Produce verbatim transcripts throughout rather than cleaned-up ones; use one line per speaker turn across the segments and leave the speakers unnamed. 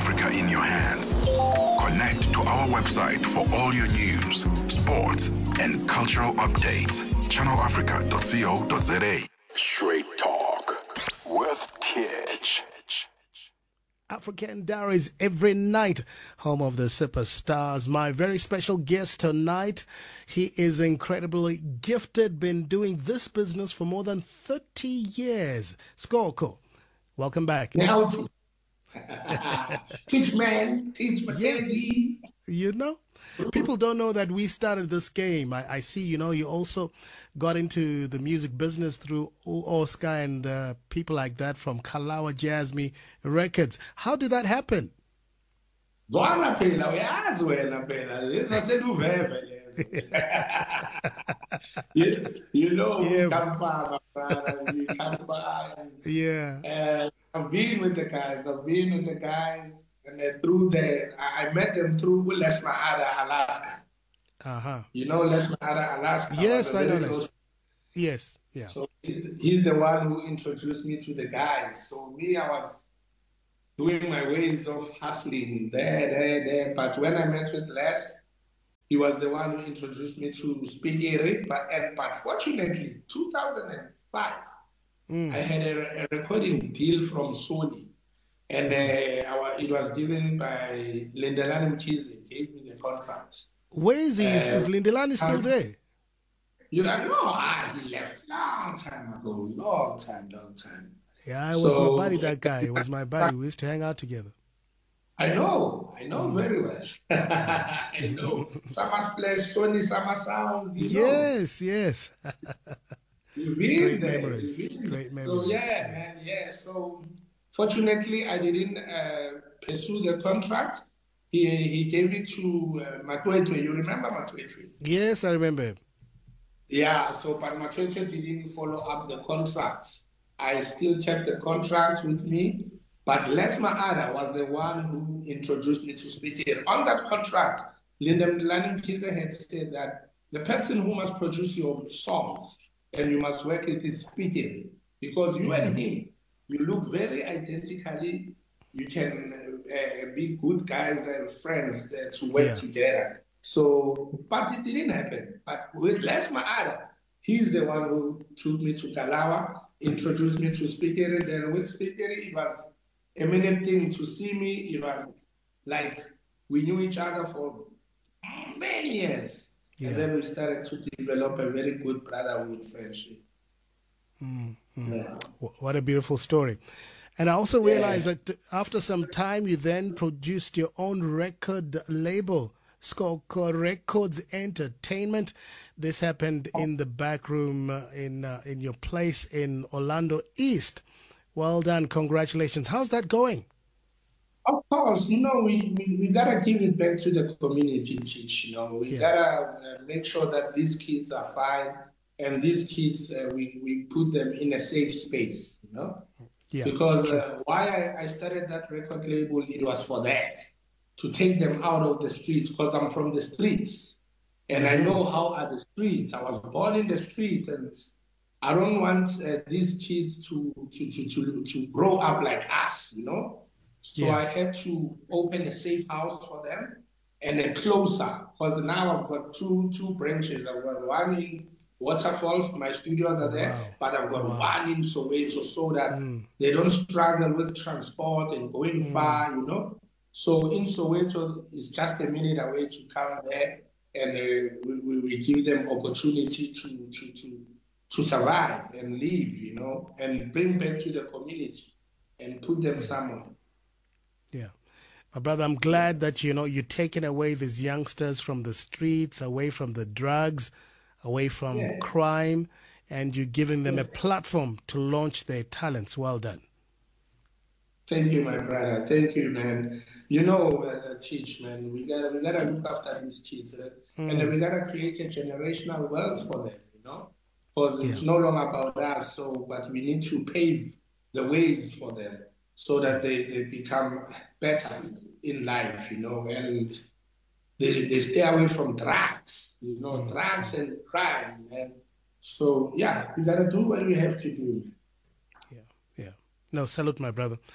Africa in your hands. Connect to our website for all your news, sports, and cultural updates. channel africa dot co dot za. Straight Talk with Titch.
African Diaries every night, home of the superstars. My very special guest tonight, he is incredibly gifted, been doing this business for more than thirty years. Skoko, welcome back.
Now, teach man, teach Mackenzie.
You know, people don't know that we started this game. I, I see, you know, you also got into the music business through Oscar and uh, people like that from Kalawa Jasmine Records. How did that happen?
Zwana phela uyazi wena phela lesaseduveve you you know
Yeah.
come far brother you come far
Yeah.
uh, I've been with the guys I've been with the guys and then through the I I met them through Les Mahara, Alaska.
Uh-huh.
You know Les Mahara, Alaska?
Yes,
was a
I know
very
Les.
close.
Yes. Yeah.
So he's, he's the one who introduced me to the guys. So me, I was doing my ways of hustling there, there, there. But when I met with Les, he was the one who introduced me to Speak Eric. But and but fortunately, two thousand five,
Mm.
I had a, a recording deal from Sony, and uh, our, it was given by Lindelani Mchizi, gave me the contract.
Where is he? Is,
Uh,
is Lindelani still
um,
there?
You know, no, ah, he left long time ago, long time, long time.
Yeah, I was
So-
my buddy, that guy. It was my buddy. We used to hang out together.
I know, I know very well. I know. Summer Splash, Sony Summer Sound. You know.
Yes, yes.
You've been
Great
there.
memories,
You've been
great
there. So
memories,
yeah,
yeah.
man, yeah. So fortunately, I didn't uh, pursue the contract. He he gave it to uh, Matwetwe. You remember Matwetwe?
Yes, I remember him.
Yeah. So but Matwetwe didn't follow up the contract. I still kept the contract with me. But Les Maada was the one who introduced me to Speak It. On that contract, Linda Lanning Kiza had said that the person who must produce your songs and you must work it is Speak It. Because you and him, you look very identically. You can uh, be good guys and friends uh, to work
Yeah.
together. So, but it didn't happen. But with Les Maada, he's the one who took me to Kalawa, introduced me to Speak It, and then with Speak It, it was a minute thing to see me. It was like we knew each other for many years.
Yeah.
And then we started to develop a very good brotherhood friendship.
Mm,
Yeah.
Wh- What a beautiful story. And I also realized that after some time, you then produced your own record label, Skoko Records Entertainment. This happened in the back room uh, in uh, in your place in Orlando East. Well done. Congratulations. How's that going?
Of course, you know, we, we, we gotta give it back to the community, teach, you know. We
Yeah.
gotta uh, make sure that these kids are fine and these kids, uh, we, we put them in a safe space, you know.
Yeah.
Because uh, why I, I started that record label, it was for that, to take them out of the streets, because I'm from the streets. And I know how are the streets. I was born in the streets, and I don't want uh, these kids to, to, to, to, to grow up like us, you know? So
Yeah.
I had to open a safe house for them and a closer, because now I've got two two branches. I've got one in Waterfalls, my studios are there,
Wow.
but I've got
Wow.
one in Soweto so that
Mm.
they don't struggle with transport and going far, you know. So in Soweto, it's just a minute away to come there, and uh, we, we, we give them opportunity to, to, to, to survive and live, you know, and bring back to the community and put them somewhere.
Yeah. My brother, I'm glad that, you know, you're taking away these youngsters from the streets, away from the drugs, away from
Yeah.
crime, and you're giving them a platform to launch their talents. Well done.
Thank you, my brother. Thank you, man. You know, uh, teach, man. We gotta we gotta look after these kids, uh, and then we gotta create a generational wealth for them. You know, because it's
Yeah.
no longer about us. So, but we need to pave the ways for them so that they, they become better in life. You know, and they they stay away from drugs. You know, drugs and crime. And so, yeah, we gotta do what we have to do.
Yeah, yeah. No, salute, my brother.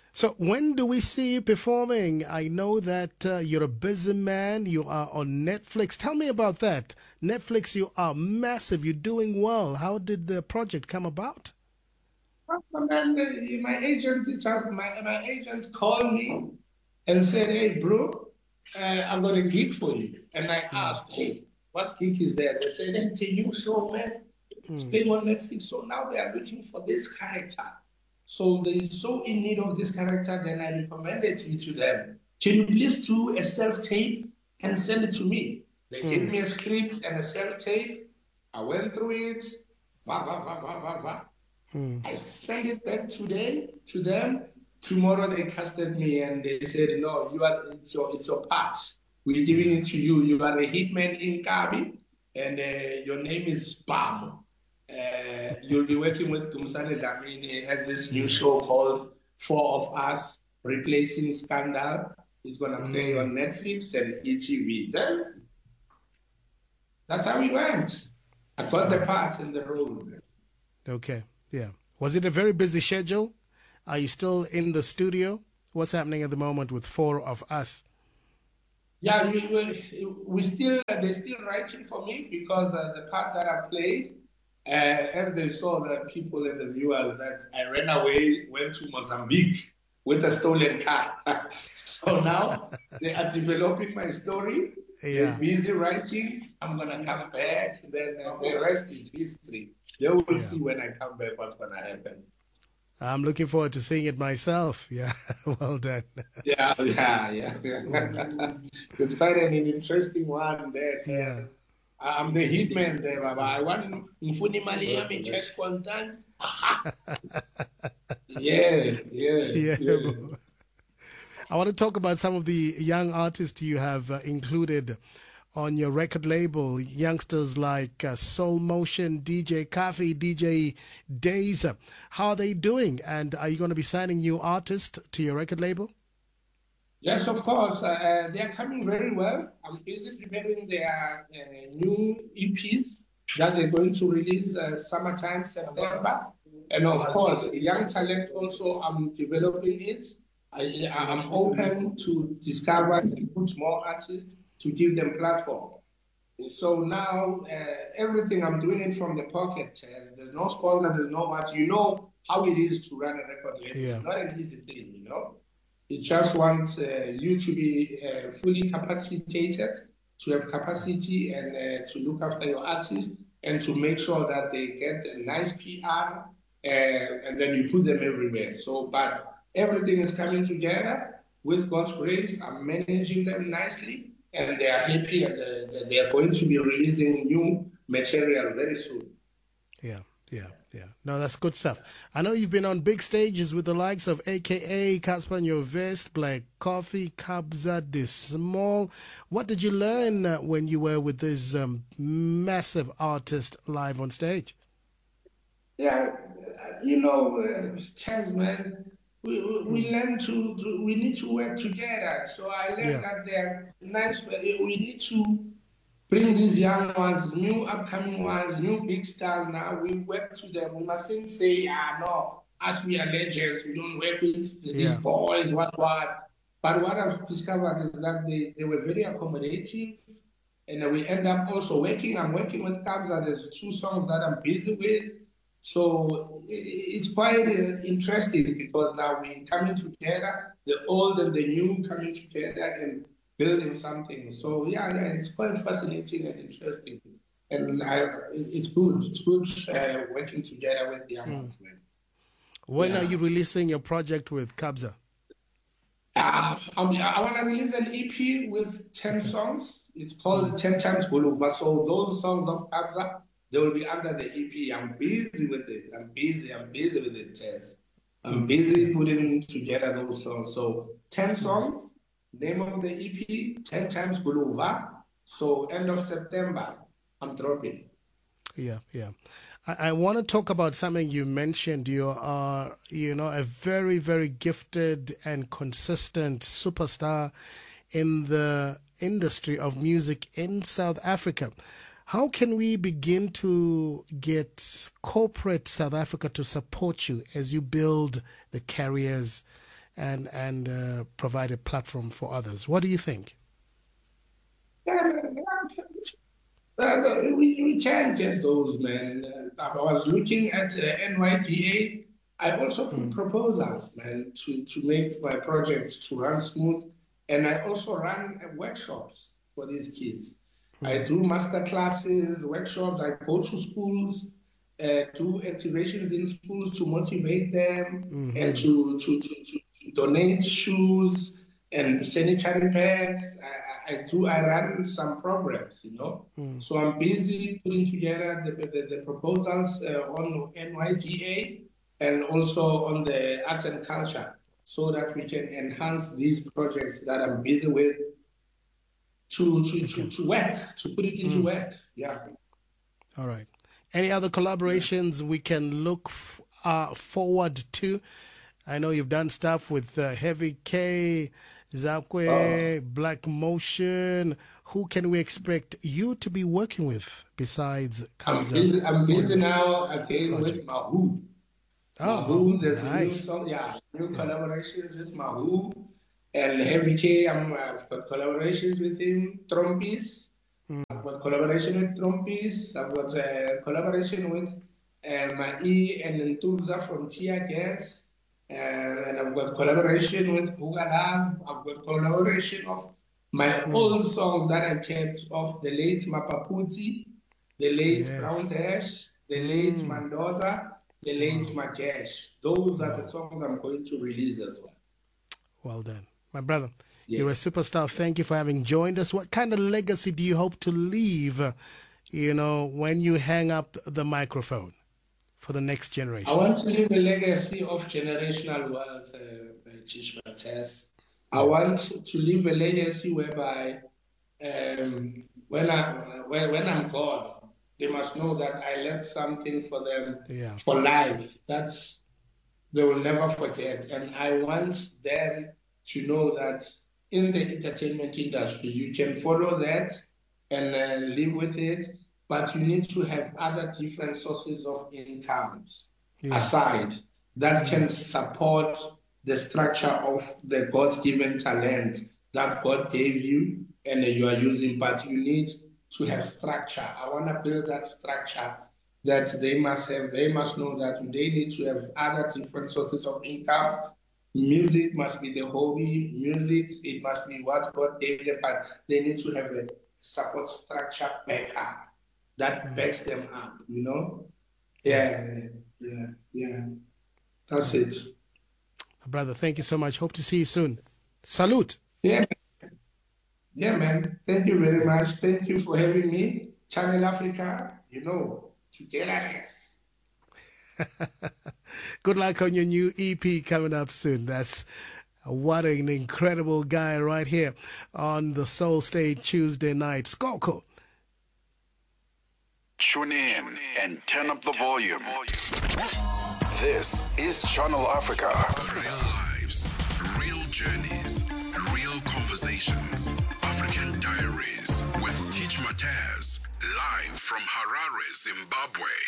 So when do we see you performing? I know that uh, you're a busy man. You are on Netflix. Tell me about that. Netflix, you are massive. You're doing well. How did the project come about?
And then uh, my agent, just my, my agent called me and said, "Hey, bro, uh, I've got a gig for you." And I asked, "Hey, what gig is that?" They said, "It's a new show, man. It's playing on Netflix. So now they are looking for this character. So they're so in need of this character, then I recommended it to them. Can you please do a self-tape and send it to me?" They mm. gave me a script and a self-tape. I went through it. Va, va, va, va, va, va. Mm. I sent it back today to them. Tomorrow they casted me and they said, "No, you are it's your it's your part. We're giving it to you. You are a hitman in Kabi, and uh, your name is Bam. Uh, you'll be working with Tumsane Dlamini at this new show called Four of Us, Replacing Scandal. It's going to play on Netflix and E T V." Then that's how it went. I got the part in the role.
Okay, yeah. Was it a very busy schedule? Are you still in the studio? What's happening at the moment with Four of Us?
Yeah, we, we, we still, they're still writing for me because uh, the part that I played, Uh, as they saw the people and the viewers that I ran away, went to Mozambique with a stolen car. So now they are developing my story. Yeah. They're busy writing. I'm going to come back. Then uh, the rest is history. They will yeah. see when I come back what's going to happen.
I'm looking forward to seeing it myself. Yeah, well done.
Yeah, yeah, yeah. It's quite an interesting one there.
Yeah.
I'm the hitman there, Baba. I want Mfuni Malia, me chest content. Yeah, yeah, yeah. yeah.
I want to talk about some of the young artists you have uh, included on your record label. Youngsters like uh, Soul Motion, D J Kafi, D J Days. How are they doing? And are you going to be signing new artists to your record label?
Yes, of course. Uh, they are coming very well. I'm busy preparing their uh, new E Ps that they're going to release uh, summertime, September. And of course, young talent also, I'm developing it. I, I'm open to discover and put more artists to give them platform. So now, uh, everything I'm doing it from the pocket. Uh, there's no sponsor, there's no much. You know how it is to run a record label. Yeah. It's not an easy thing, you know. It just wants uh, you to be uh, fully capacitated, to have capacity and uh, to look after your artists and to make sure that they get a nice P R uh, and then you put them everywhere. So, but everything is coming together with God's grace. I'm managing them nicely and they are happy and uh, they are going to be releasing new material very soon.
Yeah. Yeah, yeah. No, that's good stuff. I know you've been on big stages with the likes of A K A, Cassper Nyovest, Black Coffee, Kabza De Small. What did you learn uh, when you were with this um, massive artist live on stage?
Yeah, you know, uh, Chance, man, we, we, we mm. learn to, to, we need to work together. So I learned yeah. that they're nice, we need to bring these young ones, new upcoming ones, new big stars now. We work to them. We mustn't say, ah, no, as we are legends, we don't work with these yeah. boys, what, what. But what I've discovered is that they, they were very accommodating. And we end up also working. I'm working with Kabza. There's two songs that I'm busy with. So it's quite uh, interesting because now we're coming together, the old and the new coming together and building something. So yeah, yeah, it's quite fascinating and interesting, and I, it's good. It's good uh, working together with the young ones, man.
When
yeah.
are you releasing your project with Kabza?
Uh, I, mean, I want to release an E P with ten songs. It's called Ten Times Guluba. So those songs of Kabza, they will be under the E P. I'm busy with it. I'm busy. I'm busy with the test. I'm mm. busy putting together those songs. So ten songs. Name of the E P, ten times Guluva. So end of September, I'm dropping.
Yeah, yeah. I, I want to talk about something you mentioned. You are, you know, a very, very gifted and consistent superstar in the industry of music in South Africa. How can we begin to get corporate South Africa to support you as you build the carriers and and uh, provide a platform for others. What do you think?
Uh, we, we can get those, man. Uh, I was looking at uh, N Y D A. I also put mm. proposals, man, to, to make my projects to run smooth. And I also run uh, workshops for these kids. Mm. I do master classes, workshops. I go to schools, uh, do activations in schools to motivate them mm-hmm. and to, to, to, to donate shoes and sanitary pads. I, I do, I run some programs, you know. Mm. So I'm busy putting together the, the, the proposals uh, on N Y D A and also on the arts and culture so that we can enhance these projects that I'm busy with to, to, okay. to, to work, to put it into mm. work. Yeah.
All right. Any other collaborations yeah. we can look f- uh, forward to? I know you've done stuff with uh, Heavy K, Zakwe, oh. Black Motion. Who can we expect you to be working with besides
I'm busy, I'm busy now again project. with Mahu.
Oh,
Mahu, there's
nice.
new song, yeah, new yeah. collaborations with Mahu. And Heavy K, I'm, I've got collaborations with him. Trumpis, mm. I've got collaboration with Trumpis. I've got a collaboration with uh, Mai and Ntuza from Tia Gas. Uh, and I've got collaboration with Bugala. I've got collaboration of my mm. old songs that I kept of the late Mapaputi, the late yes. Brown Dash, the mm. late Mendoza, the late mm. Makesh. Those are wow. the songs I'm going to release as well.
Well done. My brother, yes. you're a superstar. Thank you for having joined us. What kind of legacy do you hope to leave, you know, when you hang up the microphone for the next generation?
I want to leave a legacy of generational wealth, uh, Tish Mathes. I want to leave a legacy whereby um, when, I, when, when I'm gone, they must know that I left something for them yeah. for life that they will never forget. And I want them to know that in the entertainment industry, you can follow that and uh, live with it, but you need to have other different sources of incomes yeah. aside that can support the structure of the God-given talent that God gave you and you are using, but you need to have structure. I want to build that structure that they must have. They must know that they need to have other different sources of incomes. Music must be the hobby. Music, it must be what God gave them, but they need to have a support structure back up that mm-hmm. backs them up, you know? Yeah, yeah, yeah. That's it.
Brother, thank you so much. Hope to see you soon. Salute.
Yeah. Yeah, man. Thank you very much. Thank you for having me. Channel Africa, you know, togetherness.
Good luck on your new E P coming up soon. That's what an incredible guy right here on the Soul Stage Tuesday night. Skoko.
Tune in and turn up the volume. This is Channel Africa. Real lives, real journeys, real conversations. African Diaries with Teach Mataz, live from Harare, Zimbabwe.